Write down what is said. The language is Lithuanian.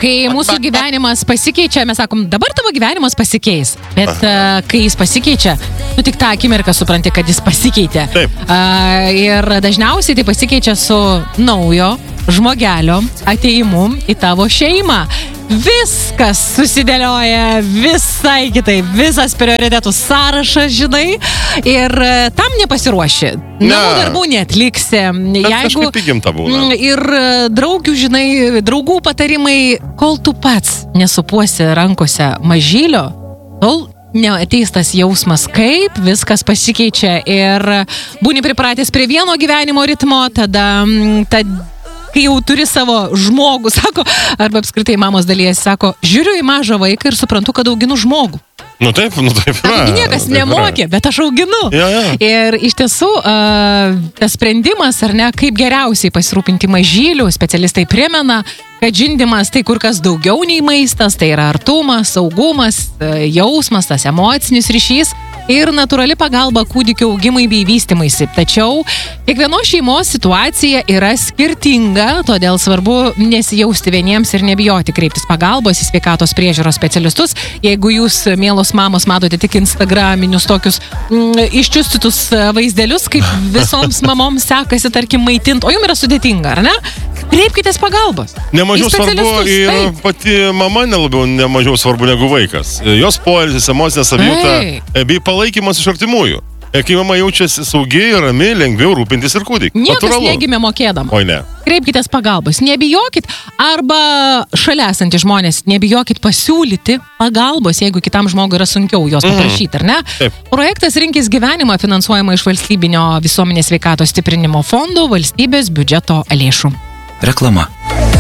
kai mūsų gyvenimas pasikeičia, mes sakom, dabar tavo gyvenimas pasikeis. Bet kai jis pasikeičia, tu tik tą akimirką supranti, kad jis pasikeitė. Ir dažniausiai tai pasikeičia su naujo žmogelio atėjimu į tavo šeimą. Viskas susidėlioja visai kitaip, visas prioritetų sąrašas, žinai, ir tam nepasiruoši. Namų darbų neatliksi. Kažkaip įgimta būna. Ir draugių, žinai, draugų patarimai, kol tu pats nesupuosi rankose mažylio, tol neateis tas jausmas, kaip viskas pasikeičia ir būni pripratęs prie vieno gyvenimo ritmo, tada kai jau turi savo žmogų, sako, arba apskritai mamos dalyjasi, sako, žiūriu į mažą vaiką ir suprantu, kad auginu žmogų. Nu taip. Niekas nemokė, bet aš auginu. Ir iš tiesų, tas sprendimas, ar ne, kaip geriausiai pasirūpinti mažylių, specialistai primena, kad žindymas tai kur kas daugiau nei maistas, tai yra artumas, saugumas, jausmas, tas emocinis ryšys ir natūrali pagalba kūdikio augimui bei vystymuisi. Tačiau kiekvienos šeimos situacija yra skirtinga, todėl svarbu nesijausti vieniems ir nebijoti kreiptis pagalbos į sveikatos priežiūros specialistus. Jeigu jūs, mielos mamos, matote tik Instagraminius tokius iščiustytus vaizdelius, kaip visoms mamoms sekasi, tarkim, maitint, o jums yra sudėtinga, ar ne? Kreipkitės pagalbos. Nemažiau svarbu ir pati mama nemažiau svarbu negu vaikas. Jos poilsis, emocinė savijauta bei palaikymas iš artimųjų. Kai mama jaučiasi saugiai, rami, lengviau rūpintis ir kūdikį. Niekas negimė mokėdama. Oi ne. Kreipkitės pagalbos. Nebijokit, arba šalia esantys žmonės, nebijokit pasiūlyti pagalbos, jeigu kitam žmogui yra sunkiau jos paprašyti, ar ne? Taip. Projektas Rinkis gyvenimą finansuojama iš valstybinio visuomenės sveikatos stiprinimo fondo valstybės biudžeto lėšų. Reklama.